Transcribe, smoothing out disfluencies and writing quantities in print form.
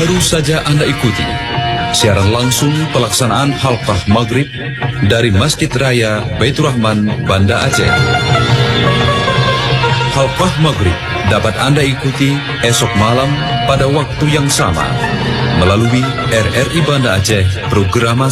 Baru saja Anda ikuti siaran langsung pelaksanaan Halqah Maghrib dari Masjid Raya Baitur Rahman, Banda Aceh. Halqah Maghrib dapat Anda ikuti esok malam pada waktu yang sama melalui RRI Banda Aceh Programa